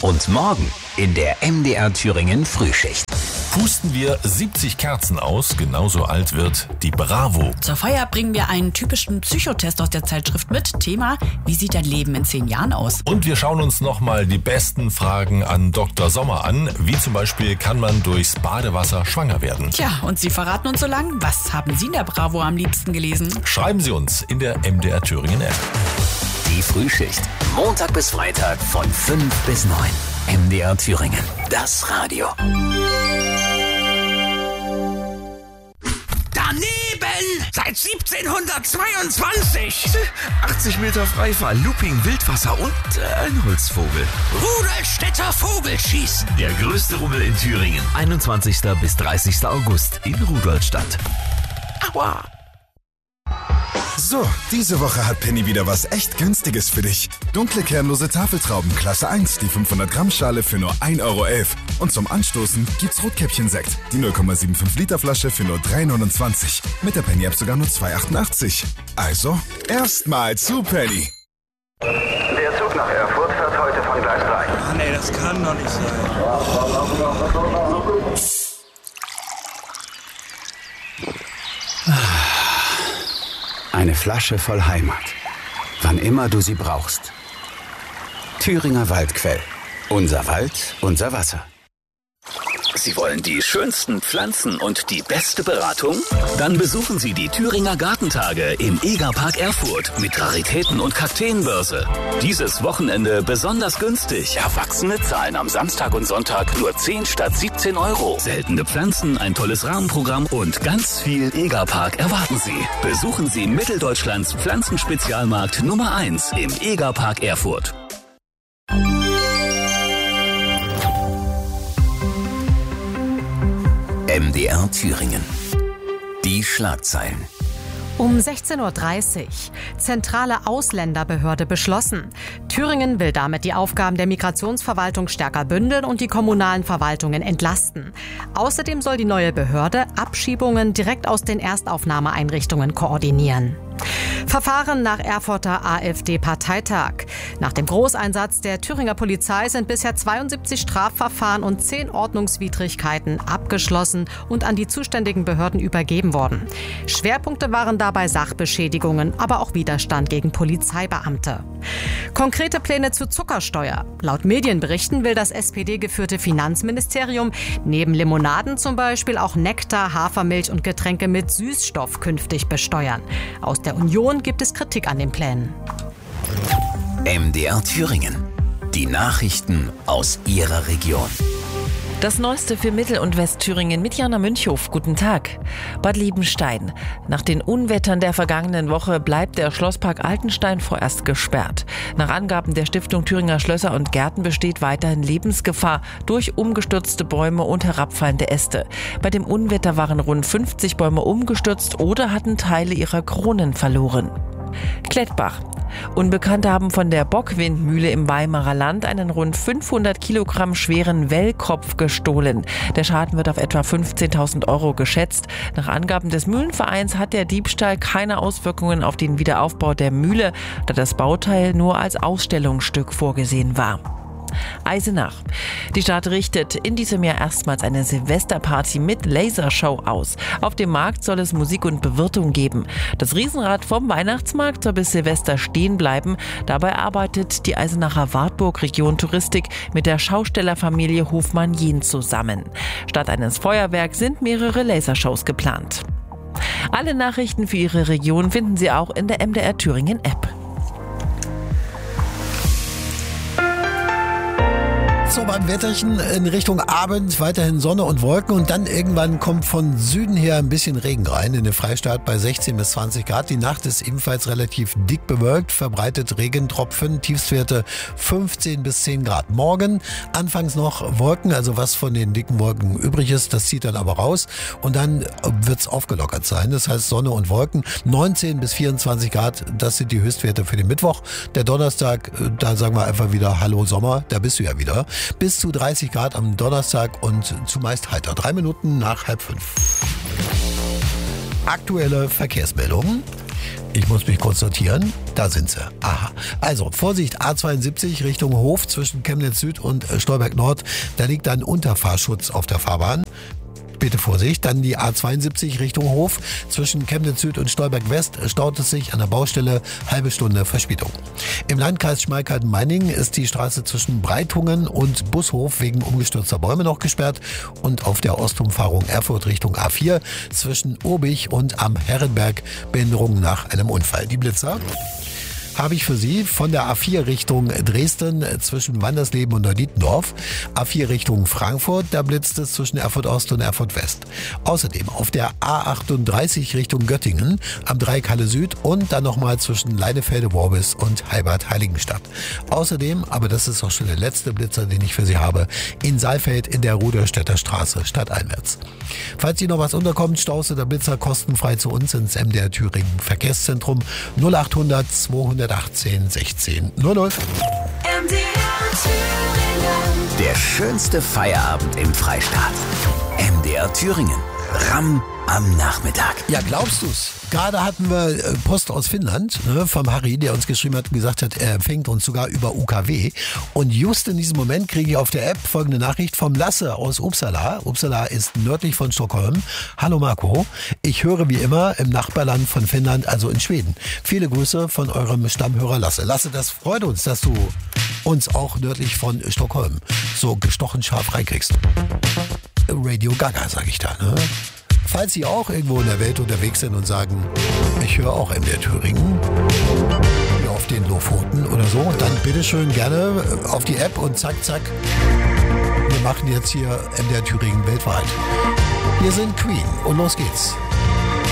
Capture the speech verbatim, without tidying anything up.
Und morgen in der M D R Thüringen Frühschicht. Pusten wir siebzig Kerzen aus, genauso alt wird die Bravo. Zur Feier bringen wir einen typischen Psychotest aus der Zeitschrift mit. Thema: Wie sieht dein Leben in zehn Jahren aus? Und wir schauen uns nochmal die besten Fragen an Doktor Sommer an. Wie zum Beispiel, kann man durchs Badewasser schwanger werden? Tja, und Sie verraten uns so lang, was haben Sie in der Bravo am liebsten gelesen? Schreiben Sie uns in der M D R Thüringen App. Die Frühschicht. Montag bis Freitag von fünf bis neun. M D R Thüringen. Das Radio. Daneben! Seit siebzehnhundertzweiundzwanzig! achtzig Meter Freifall, Looping, Wildwasser und äh, ein Holzvogel. Rudolstädter Vogelschießen. Der größte Rummel in Thüringen. einundzwanzigster bis dreißigster August in Rudolstadt. Aua! So, diese Woche hat Penny wieder was echt Günstiges für dich. Dunkle kernlose Tafeltrauben Klasse eins, die fünfhundert Gramm Schale für nur ein Euro elf. Und zum Anstoßen gibt's Rotkäppchensekt, die null Komma fünfundsiebzig Liter Flasche für nur drei neunundzwanzig. Mit der Penny App sogar nur zwei achtundachtzig. Also, erstmal zu Penny. Der Zug nach Erfurt fährt heute von Gleis drei. Ah, nee, das kann doch nicht sein. Eine Flasche voll Heimat. Wann immer du sie brauchst. Thüringer Waldquell. Unser Wald, unser Wasser. Sie wollen die schönsten Pflanzen und die beste Beratung? Dann besuchen Sie die Thüringer Gartentage im Egerpark Erfurt mit Raritäten und Kakteenbörse. Dieses Wochenende besonders günstig. Erwachsene zahlen am Samstag und Sonntag nur zehn statt siebzehn Euro. Seltene Pflanzen, ein tolles Rahmenprogramm und ganz viel Egerpark erwarten Sie. Besuchen Sie Mitteldeutschlands Pflanzenspezialmarkt Nummer eins im Egerpark Erfurt. M D R Thüringen. Die Schlagzeilen. Um sechzehn Uhr dreißig. Zentrale Ausländerbehörde beschlossen. Thüringen will damit die Aufgaben der Migrationsverwaltung stärker bündeln und die kommunalen Verwaltungen entlasten. Außerdem soll die neue Behörde Abschiebungen direkt aus den Erstaufnahmeeinrichtungen koordinieren. Verfahren nach Erfurter AfD-Parteitag. Nach dem Großeinsatz der Thüringer Polizei sind bisher zweiundsiebzig Strafverfahren und zehn Ordnungswidrigkeiten abgeschlossen und an die zuständigen Behörden übergeben worden. Schwerpunkte waren dabei Sachbeschädigungen, aber auch Widerstand gegen Polizeibeamte. Konkrete Pläne zu Zuckersteuer. Laut Medienberichten will das S P D-geführte Finanzministerium neben Limonaden zum Beispiel auch Nektar, Hafermilch und Getränke mit Süßstoff künftig besteuern. Aus der Union gibt es Kritik an den Plänen. M D R Thüringen. Die Nachrichten aus Ihrer Region. Das Neueste für Mittel- und Westthüringen mit Jana Münchhof. Guten Tag. Bad Liebenstein. Nach den Unwettern der vergangenen Woche bleibt der Schlosspark Altenstein vorerst gesperrt. Nach Angaben der Stiftung Thüringer Schlösser und Gärten besteht weiterhin Lebensgefahr durch umgestürzte Bäume und herabfallende Äste. Bei dem Unwetter waren rund fünfzig Bäume umgestürzt oder hatten Teile ihrer Kronen verloren. Klettbach. Unbekannte haben von der Bockwindmühle im Weimarer Land einen rund fünfhundert Kilogramm schweren Wellkopf gestohlen. Der Schaden wird auf etwa fünfzehntausend Euro geschätzt. Nach Angaben des Mühlenvereins hat der Diebstahl keine Auswirkungen auf den Wiederaufbau der Mühle, da das Bauteil nur als Ausstellungsstück vorgesehen war. Eisenach. Die Stadt richtet in diesem Jahr erstmals eine Silvesterparty mit Lasershow aus. Auf dem Markt soll es Musik und Bewirtung geben. Das Riesenrad vom Weihnachtsmarkt soll bis Silvester stehen bleiben. Dabei arbeitet die Eisenacher Wartburg Region Touristik mit der Schaustellerfamilie Hofmann-Jehn zusammen. Statt eines Feuerwerks sind mehrere Lasershows geplant. Alle Nachrichten für Ihre Region finden Sie auch in der M D R Thüringen App. So, beim Wetterchen in Richtung Abend weiterhin Sonne und Wolken und dann irgendwann kommt von Süden her ein bisschen Regen rein in den Freistaat bei sechzehn bis zwanzig Grad. Die Nacht ist ebenfalls relativ dick bewölkt, verbreitet Regentropfen, Tiefstwerte fünfzehn bis zehn Grad. Morgen anfangs noch Wolken, also was von den dicken Wolken übrig ist, das zieht dann aber raus und dann wird's aufgelockert sein. Das heißt Sonne und Wolken, neunzehn bis vierundzwanzig Grad, das sind die Höchstwerte für den Mittwoch. Der Donnerstag, da sagen wir einfach wieder Hallo Sommer, da bist du ja wieder. Bis zu dreißig Grad am Donnerstag und zumeist heiter. Drei Minuten nach halb fünf. Aktuelle Verkehrsmeldungen. Ich muss mich kurz sortieren. Da sind sie. Aha. Also, Vorsicht, A zweiundsiebzig Richtung Hof zwischen Chemnitz Süd und Stolberg Nord. Da liegt ein Unterfahrschutz auf der Fahrbahn. Bitte Vorsicht. Dann die A zweiundsiebzig Richtung Hof. Zwischen Chemnitz Süd und Stolberg West staut es sich an der Baustelle. Halbe Stunde Verspätung. Im Landkreis Schmalkalden-Meiningen ist die Straße zwischen Breitungen und Bushof wegen umgestürzter Bäume noch gesperrt. Und auf der Ostumfahrung Erfurt Richtung A vier zwischen Urbich und am Herrenberg Behinderungen nach einem Unfall. Die Blitzer habe ich für Sie von der A vier Richtung Dresden zwischen Wandersleben und Neudietendorf. A vier Richtung Frankfurt, da blitzt es zwischen Erfurt Ost und Erfurt West. Außerdem auf der A achtunddreißig Richtung Göttingen am Dreieck Halle Süd und dann nochmal zwischen Leinefelde-Worbis und Heibad-Heiligenstadt. Außerdem, aber das ist auch schon der letzte Blitzer, den ich für Sie habe, in Saalfeld in der Ruderstädter Straße, stadteinwärts. Falls Ihnen noch was unterkommt, Staus oder Blitzer kostenfrei zu uns ins M D R Thüringen Verkehrszentrum null achthundert zweihundertachtzehn sechzehn null null. Der schönste Feierabend im Freistaat. M D R Thüringen. Ramm am Nachmittag. Ja, glaubst du's? Gerade hatten wir Post aus Finnland, ne, vom Harry, der uns geschrieben hat und gesagt hat, er empfängt uns sogar über U K W. Und just in diesem Moment kriege ich auf der App folgende Nachricht vom Lasse aus Uppsala. Uppsala ist nördlich von Stockholm. Hallo Marco, ich höre wie immer im Nachbarland von Finnland, also in Schweden. Viele Grüße von eurem Stammhörer Lasse. Lasse, das freut uns, dass du uns auch nördlich von Stockholm so gestochen scharf reinkriegst. Radio Gaga, sag ich da, ne? Falls Sie auch irgendwo in der Welt unterwegs sind und sagen, ich höre auch M D R Thüringen, ja, auf den Lofoten oder so, dann bitteschön gerne auf die App und zack, zack. Wir machen jetzt hier M D R Thüringen weltweit. Wir sind Queen und los geht's.